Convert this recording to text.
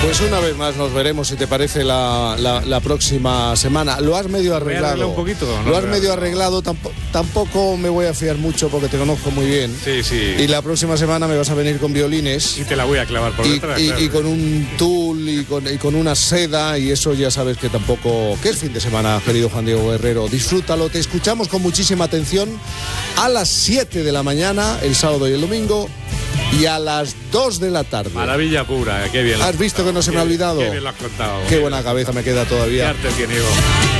Pues una vez más nos veremos, si te parece, la próxima semana. Lo has medio arreglado. Un poquito, ¿no? Lo has medio arreglado. Tampoco me voy a fiar mucho porque te conozco muy bien. Sí, sí. Y la próxima semana me vas a venir con violines. Y te la voy a clavar por detrás. Y con un tul y con una seda, y eso ya sabes que tampoco... Que es fin de semana, querido Juan Diego Guerrero. Disfrútalo. Te escuchamos con muchísima atención a las 7 de la mañana, el sábado y el domingo, y a las 2 de la tarde. Maravilla pura, qué bien. ¿Has visto que no se me ha olvidado? Qué bien lo has contado. Qué buena cabeza me queda todavía. Qué arte tiene, Diego.